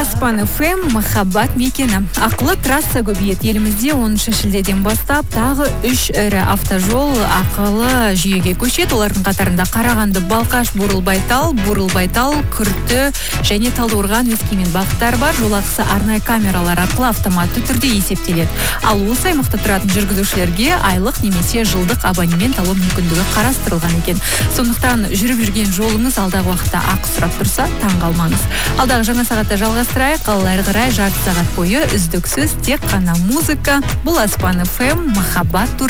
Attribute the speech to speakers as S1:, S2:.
S1: Аспан ФМ махаббат мекені. Ақылы трасса көбейеді. Елімізде 10 шілдеден бастап тағы 3 ірі автожол ақылы жүйеге көшеді. Олардың қатарында Қарағанды, Балқаш, Бурылбайтал, Күрті және Талдықорған, Өскемен бағыттары бар. Жол ақысы арнайы камералар арқылы автоматты түрде есептеледі. Ал осы аймақта тұратын жүргізушілерге айлық немесе жылдық абонемент алу мүмкіндігі қарастырылған екен. Сондықтан жүріп жүрген жолыңыз алдағы уақытта ақы сұрап тұрса, таңғалмаңыз. Алдағы жаңа сағатта жалғастырайық. Ал әрі қарай жарты сағат бойы үздіксіз тек қана музыка. Бұл Аспан ФМ махаббат туралы